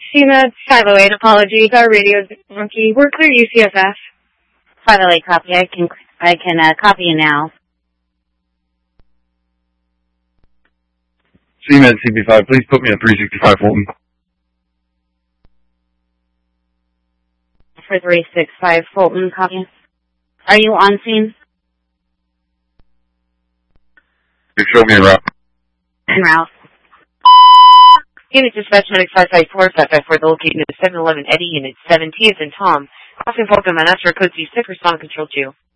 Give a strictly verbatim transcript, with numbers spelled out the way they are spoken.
CMed five oh eight, apologies, our radio's monkey. We're clear U C F F. five oh eight copy. I can I can uh, copy you now. CMed C P five, please put me at three sixty-five Fulton. For three sixty-five Fulton, copy. Are you on scene? You show me a route. En route. Unit dispatch nine five five four, five five four, the location is seven eleven Eddie, Unit seven T is in Tom. Crossing Fulton, Manastra, code C six, respond control two.